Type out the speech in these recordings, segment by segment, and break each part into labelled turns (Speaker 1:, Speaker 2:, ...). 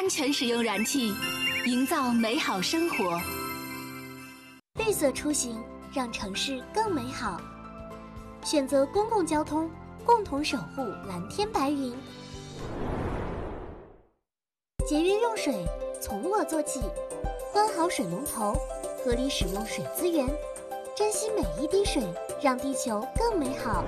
Speaker 1: 安全使用燃气，营造美好生活。
Speaker 2: 绿色出行，让城市更美好。选择公共交通，共同守护蓝天白云。节约用水，从我做起，关好水龙头，合理使用水资源，珍惜每一滴水，让地球更美好。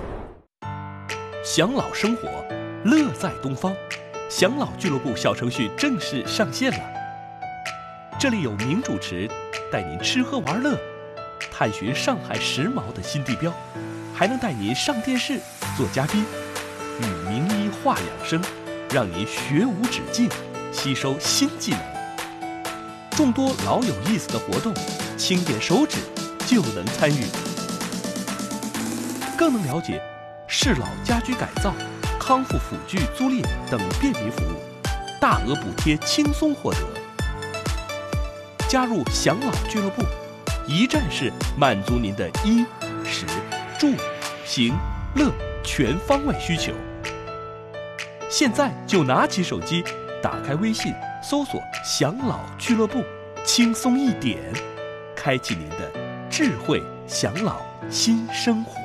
Speaker 3: 享老生活，乐在东方。享老俱乐部小程序正式上线了，这里有名主持带您吃喝玩乐，探寻上海时髦的新地标，还能带您上电视做嘉宾，与名医话养生，让您学无止境，吸收新技能。众多老有意思的活动，轻点手指就能参与，更能了解适老家居改造、康复辅具租赁等便民服务，大额补贴轻松获得。加入享老俱乐部，一站式满足您的衣、食、住、行、乐全方位需求。现在就拿起手机，打开微信，搜索“享老俱乐部”，轻松一点，开启您的智慧享老新生活。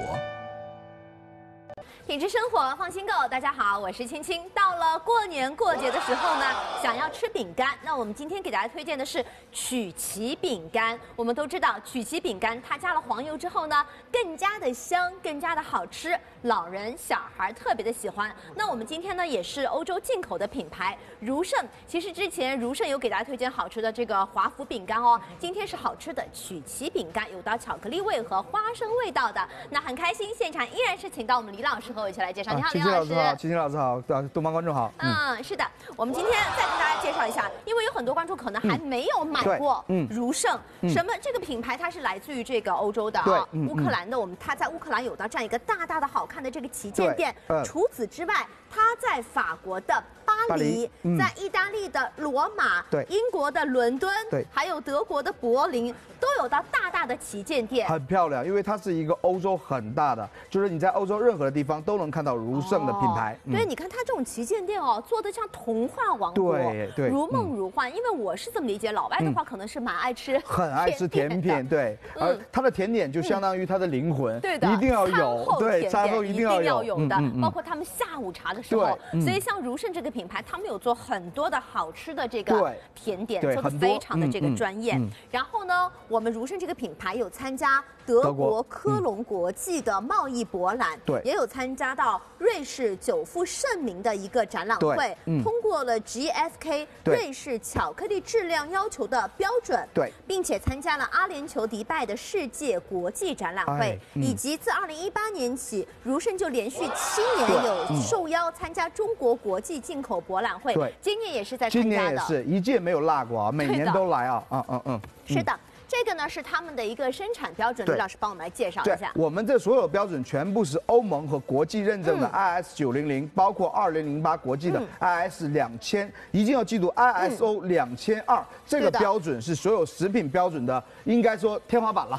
Speaker 4: 品质生活，放心购。大家好，我是青青。到了过年过节的时候呢，想要吃饼干，那我们今天给大家推荐的是曲奇饼干。我们都知道，曲奇饼干它加了黄油之后呢，更加的香，更加的好吃，老人小孩特别的喜欢。那我们今天呢，也是欧洲进口的品牌如盛。其实之前如盛有给大家推荐好吃的这个华夫饼干哦，今天是好吃的曲奇饼干，有到巧克力味和花生味道的。那很开心，现场依然是请到我们李老师和我一起来介绍。你好，李老师。
Speaker 5: 青青老师好，东方观众好。
Speaker 4: 是的，我们今天再跟大家介绍一下，因为有很多观众可能还没有买过如盛。什么？这个品牌它是来自于这个欧洲的啊，乌克兰的。它在乌克兰有到这样一个大大的好看的这个旗舰店。除此之外，它在法国的巴黎，在意大利的罗马，英国的伦敦，还有德国的柏林，都有到大大的旗舰店，
Speaker 5: 很漂亮。因为它是一个欧洲很大的，就是你在欧洲任何的地方都能看到如盛的品牌。
Speaker 4: 对，你看它这种旗舰店哦，做的像童话王国，
Speaker 5: 对，
Speaker 4: 如梦如幻。因为我是这么理解，老外的话可能是蛮爱吃，
Speaker 5: 很爱吃甜品，对，它的甜点就相当于它的灵魂，
Speaker 4: 对的，
Speaker 5: 一定要有，对，餐后一定要
Speaker 4: 有的，包括他们下午茶的时候，所以像如盛这个品牌，他们有做很多的好吃的这个甜点，做的非常的这个专业。然后呢，我们如盛这个品牌有参加德国科隆国际的贸易博览，也有参加到瑞士久负盛名的一个展览会，通过了 GfK 瑞士巧克力质量要求的标准，并且参加了阿联酋迪拜的世界国际展览会，以及自2018年起，如盛就连续7年有受邀参加中国国际进口博览会，今年也是在参加的，
Speaker 5: 今年也是一届没有落过啊，每年都来啊，
Speaker 4: 是的。这个呢是他们的一个生产标准，李老师帮我们来介绍一下。
Speaker 5: 我们这所有标准全部是欧盟和国际认证的 IS 900，包括2008国际的 IS 2000，一定要记住 ISO 2002这个标准是所有食品标准的，应该说天花板了。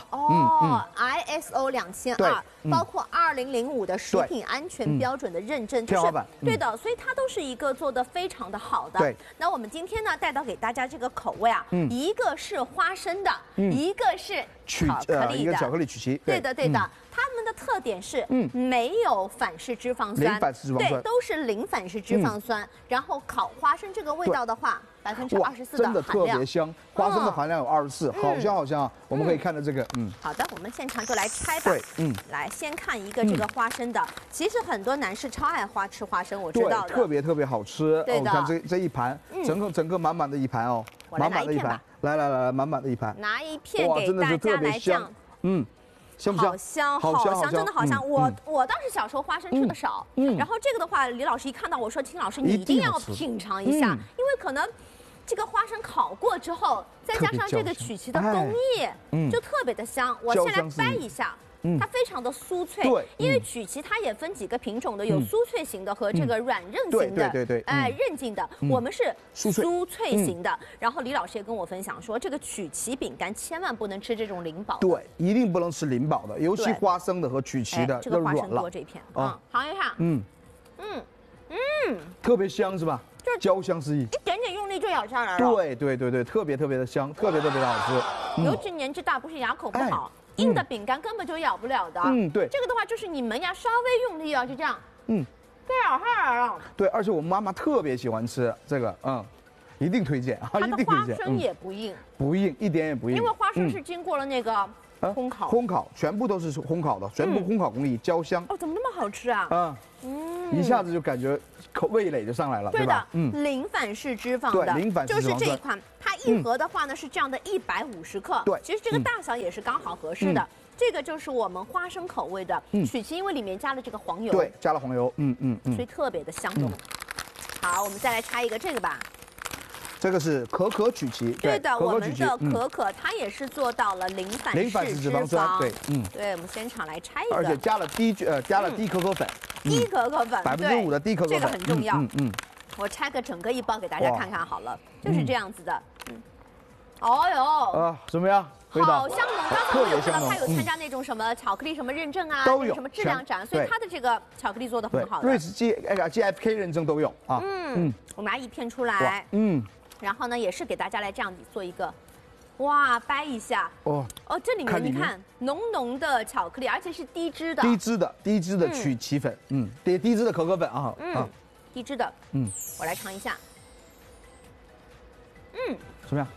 Speaker 4: ISO 2002，包括2005的食品安全标准的认证，
Speaker 5: 天花板。
Speaker 4: 对的，所以它都是一个做得非常的好的。那我们今天呢带到给大家这个口味啊，一个是花生的。一个是巧克力的，
Speaker 5: 一个巧克力曲奇，
Speaker 4: 对的。它们的特点是没有反式脂肪酸，
Speaker 5: 零反式脂肪酸，
Speaker 4: 对，都是零反式脂肪酸。然后烤花生这个味道的话，24%的含量，
Speaker 5: 真的特别香。花生的含量有24，好香啊！我们可以看到这个，
Speaker 4: 好的，我们现场就来拆吧。来先看一个这个花生的。其实很多男士超爱吃花生，我知道的，
Speaker 5: 特别好吃。
Speaker 4: 对的，
Speaker 5: 看这一盘，整个满满的一盘哦，
Speaker 4: 满满的一盘。
Speaker 5: 来，满满的一盘，
Speaker 4: 拿一片给大家来酱，
Speaker 5: 香不香？
Speaker 4: 好香，真的好香。我当时小时候花生吃的少，然后这个的话，李老师一看到我说，秦老师你一定要品尝一下，因为可能这个花生烤过之后，再加上这个曲奇的工艺，就特别的香。我先来掰一下。它非常的酥脆，因为曲奇它也分几个品种的，有酥脆型的和这个软韧型的，韧劲的。我们是酥脆型的。然后李老师也跟我分享说，这个曲奇饼干千万不能吃这种零堡，
Speaker 5: 对，一定不能吃零堡的，尤其花生的和曲奇的，
Speaker 4: 这个花生多这一片啊，尝一下，
Speaker 5: 特别香是吧？焦香四溢，
Speaker 4: 一点点用就咬下来了。
Speaker 5: 对，特别的香，特别的好吃。
Speaker 4: 尤其年纪大，不是牙口不好，硬的饼干根本就咬不了的。
Speaker 5: 对。
Speaker 4: 这个的话就是你门牙稍微用力啊，就这样。就咬下来了。对，
Speaker 5: 而且我妈妈特别喜欢吃这个，一定推荐啊，一定推荐。
Speaker 4: 它的花生也不硬，
Speaker 5: 不硬，一点也不硬。
Speaker 4: 因为花生是经过了那个烘烤，
Speaker 5: 烘烤全部都是烘烤的，全部烘烤工艺，焦香。
Speaker 4: 哦，怎么那么好吃啊？
Speaker 5: 一下子就感觉味蕾就上来了，对吧？
Speaker 4: 零反式脂肪的，
Speaker 5: 对，零反式脂肪
Speaker 4: 就是这一款，它一盒的话呢是这样的150克，
Speaker 5: 对，
Speaker 4: 其实这个大小也是刚好合适的。这个就是我们花生口味的曲奇，因为里面加了这个黄油，
Speaker 5: 对，加了黄油，
Speaker 4: 所以特别的香浓。好，我们再来拆一个这个吧。
Speaker 5: 这个是可可曲奇，
Speaker 4: 对的，我们的可可它也是做到了零反式脂肪，
Speaker 5: 对，
Speaker 4: 对，我们现场来拆一个，
Speaker 5: 而且加了低可可粉，
Speaker 4: 低可可粉
Speaker 5: ，5%的低可可粉，
Speaker 4: 这个很重要。我拆个整个一包给大家看看好了，就是这样子的。哦哟，
Speaker 5: 怎么样？
Speaker 4: 好香浓！刚才我有看到它有参加那种什么巧克力什么认证啊，
Speaker 5: 都有
Speaker 4: 什么质量展，所以它的这个巧克力做的很好的。
Speaker 5: 瑞士 GFK 认证都有啊。
Speaker 4: 我们拿一片出来，然后呢也是给大家来这样子做一个，哇，掰一下。这里面你看浓浓的巧克力，而且是低脂的。
Speaker 5: 低脂的曲奇粉，低脂的可可粉啊。
Speaker 4: 低脂的，我来尝一下。
Speaker 5: 怎么样？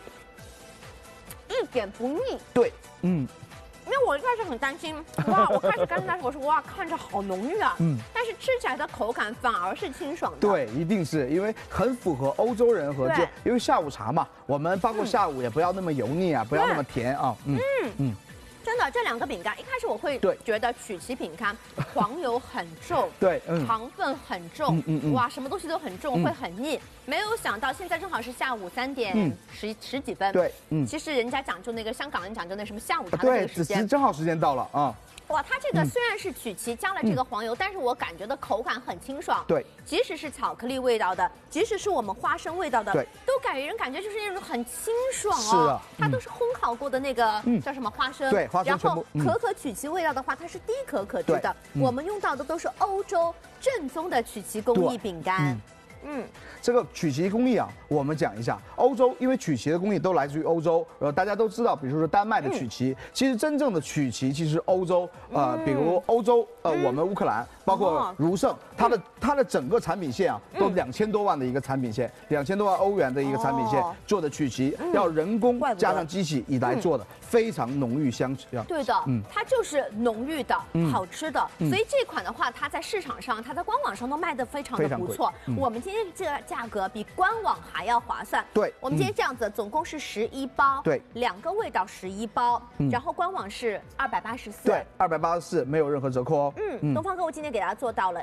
Speaker 4: 一点不腻。
Speaker 5: 对，
Speaker 4: 因为我一开始很担心，哇，我开始刚开始我说哇，看着好浓郁啊，但是吃起来的口感反而是清爽的。
Speaker 5: 对，一定是因为很符合欧洲人和因为下午茶嘛，我们包括下午也不要那么油腻啊，不要那么甜啊。
Speaker 4: 真的，这两个饼干一开始我会觉得曲奇饼干黄油很重，
Speaker 5: 对，
Speaker 4: 糖分很重，哇，什么东西都很重，会很腻。没有想到现在正好是下午3点十几分，
Speaker 5: 对，
Speaker 4: 其实人家讲究那个香港人讲究那什么下午茶的这个时间，
Speaker 5: 正好时间到了啊。
Speaker 4: 哇，它这个虽然是曲奇加了这个黄油，但是我感觉的口感很清爽。
Speaker 5: 对，
Speaker 4: 即使是巧克力味道的，即使是我们花生味道的，
Speaker 5: 对，
Speaker 4: 都给人感觉就是那种很清爽哦。
Speaker 5: 是的，
Speaker 4: 它都是烘烤过的那个叫什么花生？
Speaker 5: 对，花生全部。
Speaker 4: 然后可可曲奇味道的话，它是低可可脂的。我们用到的都是欧洲正宗的曲奇工艺饼干。
Speaker 5: 这个曲奇工艺啊，我们讲一下。欧洲因为曲奇的工艺都来自于欧洲，大家都知道，比如说丹麦的曲奇，其实真正的曲奇其实欧洲，比如欧洲，我们乌克兰，包括如盛，它的整个产品线啊，都2000多万的一个产品线，2000多万欧元的一个产品线做的曲奇，要人工加上机器来做的，非常浓郁香。
Speaker 4: 对的，它就是浓郁的，好吃的。所以这款的话，它在市场上，它在官网上都卖得非常的不错。我们今天这个价格比官网还要划算。
Speaker 5: 对，
Speaker 4: 我们今天这样子，总共是11包，
Speaker 5: 对
Speaker 4: ，2个味道11包，然后官网是284，
Speaker 5: 对，284没有任何折扣哦。
Speaker 4: 东方购物今天给大家做到了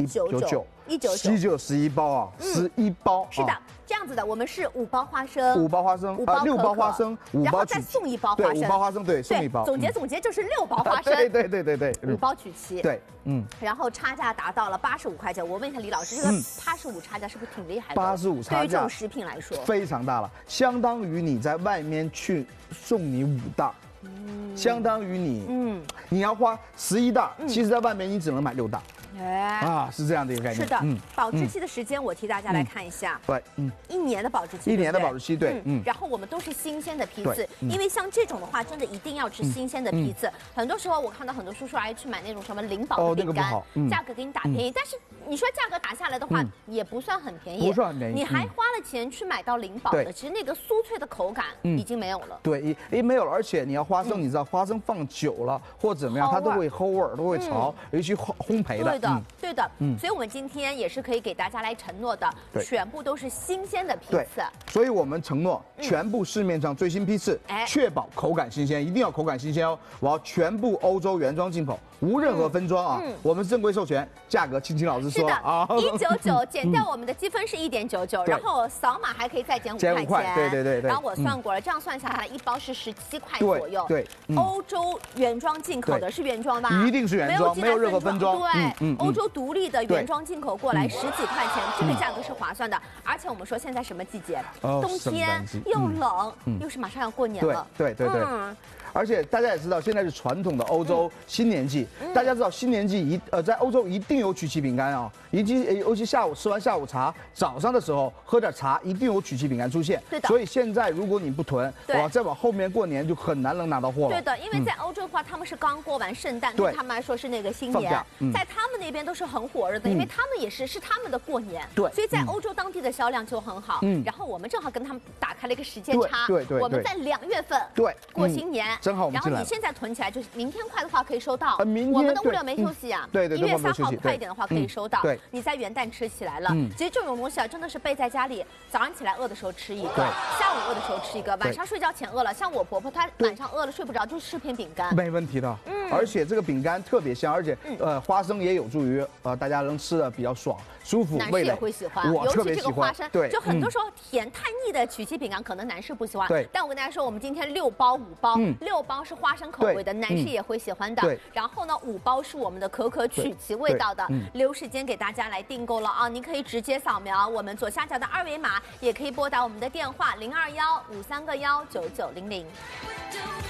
Speaker 4: 199，199
Speaker 5: 11包啊，11包。
Speaker 4: 是的，这样子的，我们是5包花生
Speaker 5: ，5包花生，6包花生，5包，
Speaker 4: 然后再送1包花生，
Speaker 5: 对，5包花生，对，送1包。
Speaker 4: 总结就是6包花生，
Speaker 5: 对
Speaker 4: ，5包曲奇，
Speaker 5: 对，
Speaker 4: 然后差价达到了85块钱。我问一下李老师，这个85差价是不是挺厉害的
Speaker 5: ？85差价
Speaker 4: 对于这种食品来说
Speaker 5: 非常大了，相当于你在外面去送你5袋，相当于你要花11袋，其实在外面你只能买6袋。是这样的一个概念。
Speaker 4: 是的，保质期的时间我替大家来看一下。
Speaker 5: 对
Speaker 4: ，1年的保质期。
Speaker 5: 1年的保质期，对，
Speaker 4: 然后我们都是新鲜的批次，因为像这种的话，真的一定要吃新鲜的批次。很多时候我看到很多叔叔阿姨去买那种什么零保的饼干，价格给你打便宜，但是你说价格打下来的话，也不算很便宜，
Speaker 5: 不算很便宜。
Speaker 4: 你还花了钱去买到零保的，其实那个酥脆的口感已经没有了。
Speaker 5: 对，没有了，而且你要花生，你知道花生放久了或怎么样，它都会齁味儿，都会潮，尤其烘焙的。
Speaker 4: 对的，所以我们今天也是可以给大家来承诺的，全部都是新鲜的批次。
Speaker 5: 所以我们承诺全部市面上最新批次，确保口感新鲜，一定要口感新鲜哦。我要全部欧洲原装进口，无任何分装啊。我们是正规授权，价格青青老师说了啊
Speaker 4: ，199减掉我们的积分是1.99，然后扫码还可以再减5块钱。
Speaker 5: 对。
Speaker 4: 然后我算过了，这样算下来1包是17块左右。
Speaker 5: 对，
Speaker 4: 欧洲原装进口的是原装吧？
Speaker 5: 一定是原装，没有任何分装。
Speaker 4: 对，欧洲独立的原装进口过来10几块钱，这个价格是划算的。而且我们说现在什么季节？冬天又冷，又是马上要过年了。
Speaker 5: 对。 而且大家也知道，现在是传统的欧洲新年季，大家知道新年季在欧洲一定有曲奇饼干啊，尤其下午吃完下午茶，早上的时候喝点茶，一定有曲奇饼干出现。
Speaker 4: 对的。
Speaker 5: 所以现在如果你不囤，再往后面过年就很难能拿到货了。
Speaker 4: 对的，因为在欧洲的话，他们是刚过完圣诞，对他们来说是那个新年，在他们那边都是很火热的，因为他们也是他们的过年。对。所以在欧洲当地的销量就很好。然后我们正好跟他们打开了一个时间差。对。我们在2月份过新年，
Speaker 5: 正好我们进来。
Speaker 4: 然后你现在囤起来，就是明天快的话可以收到。
Speaker 5: 明天
Speaker 4: 我们的物流没休息啊。
Speaker 5: 对。
Speaker 4: 1月3号快一点的话可以收到。
Speaker 5: 对。
Speaker 4: 你在元旦吃起来了。其实这种东西啊，真的是备在家里，早上起来饿的时候吃一个，下午饿的时候吃一个，晚上睡觉前饿了。像我婆婆她晚上饿了睡不着，就吃片饼干。
Speaker 5: 没问题的。而且这个饼干特别香，而且花生也有助于大家能吃的比较爽舒服。
Speaker 4: 男士也会喜欢，
Speaker 5: 我特别喜欢。
Speaker 4: 尤其这个花生，
Speaker 5: 对，
Speaker 4: 就很多时候甜太腻的曲奇饼干，可能男士不喜欢。
Speaker 5: 对。
Speaker 4: 但我跟大家说，我们今天6包5包，6包是花生口味的，男士也会喜欢的。
Speaker 5: 对。
Speaker 4: 然后呢，5包是我们的可可曲奇味道的。留时间给大家来订购了啊！您可以直接扫描我们左下角的2维码，也可以拨打我们的电话0215319900。